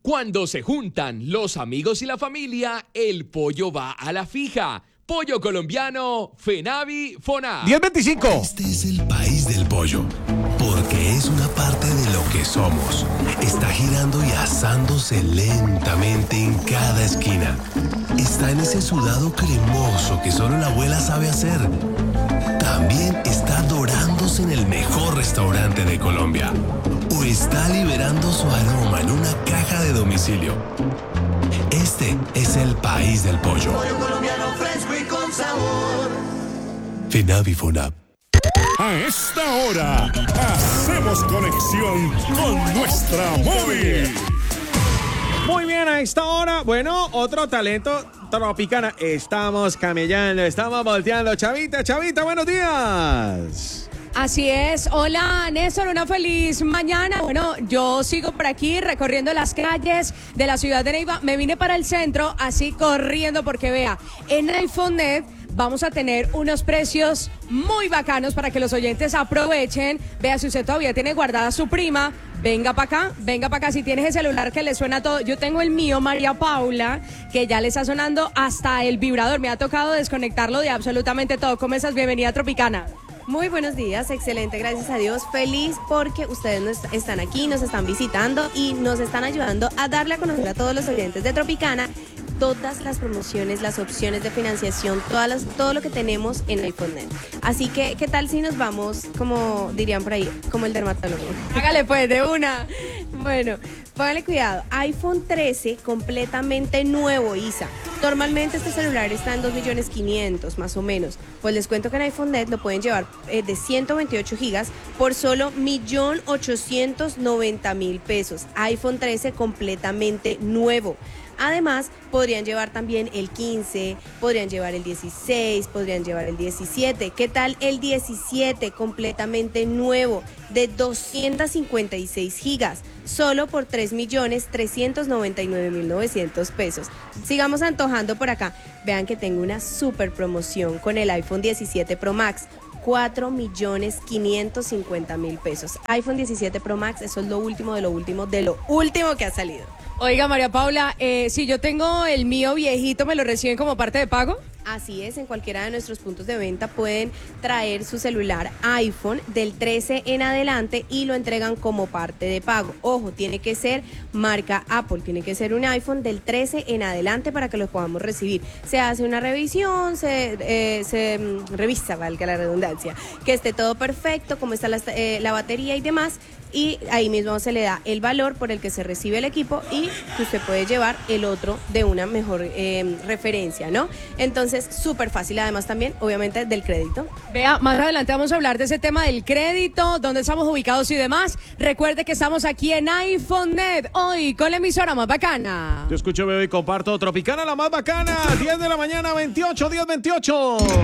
Cuando se juntan los amigos y la familia, el pollo va a la fija. Pollo colombiano, Fenavi Fonab. 10:25. Este es el país del pollo, porque es una parte de lo que somos. Está girando y asándose lentamente en cada esquina. Está en ese sudado cremoso que solo la abuela sabe hacer. También está dorándose en el mejor restaurante de Colombia. O está liberando su aroma en una caja de domicilio. Este es el país del pollo. Pollo colombiano fresco y con sabor. Fenavi Fonab. A esta hora, hacemos conexión con nuestra móvil. Muy bien, a esta hora, bueno, otro talento Tropicana. Estamos camellando, estamos volteando. Chavita, buenos días. Así es. Hola, Néstor, una feliz mañana. Bueno, yo sigo por aquí recorriendo las calles de la ciudad de Neiva. Me vine para el centro, así corriendo, porque vea, en iPhoneNet vamos a tener unos precios muy bacanos para que los oyentes aprovechen. Vea, si usted todavía tiene guardada su prima, venga para acá, si tienes el celular que le suena todo. Yo tengo el mío, María Paula, que ya le está sonando hasta el vibrador. Me ha tocado desconectarlo de absolutamente todo. ¿Cómo estás? Bienvenida, Tropicana. Muy buenos días, excelente, gracias a Dios. Feliz porque ustedes están aquí, nos están visitando y nos están ayudando a darle a conocer a todos los oyentes de Tropicana todas las promociones, las opciones de financiación, todo lo que tenemos en iPhoneNet. Así que, ¿qué tal si nos vamos, como dirían por ahí, como el dermatólogo? Hágale pues, de una. Bueno, póngale cuidado. iPhone 13 completamente nuevo, Isa. Normalmente este celular está en 2.500.000 más o menos. Pues les cuento que en iPhoneNet lo pueden llevar de 128 gigas por solo 1.890.000 pesos. iPhone 13 completamente nuevo. Además, podrían llevar también el 15, podrían llevar el 16, podrían llevar el 17. ¿Qué tal el 17 completamente nuevo de 256 gigas? Solo por 3.399.900 pesos. Sigamos antojando por acá. Vean que tengo una super promoción con el iPhone 17 Pro Max. 4.550.000 pesos. iPhone 17 Pro Max, eso es lo último que ha salido. Oiga, María Paula, si yo tengo el mío viejito, ¿me lo reciben como parte de pago? Así es, en cualquiera de nuestros puntos de venta pueden traer su celular iPhone del 13 en adelante y lo entregan como parte de pago. Ojo, tiene que ser marca Apple, tiene que ser un iPhone del 13 en adelante para que lo podamos recibir. Se hace una revisión, se revisa, valga la redundancia, que esté todo perfecto, cómo está la batería y demás. Y ahí mismo se le da el valor por el que se recibe el equipo y que usted puede llevar el otro de una mejor referencia, ¿no? Entonces, súper fácil, además también, obviamente, del crédito. Vea, más adelante vamos a hablar de ese tema del crédito, dónde estamos ubicados y demás. Recuerde que estamos aquí en iPhoneNet, hoy con la emisora más bacana. Yo escucho, veo y comparto Tropicana, la más bacana. 10 de la mañana, 10:28.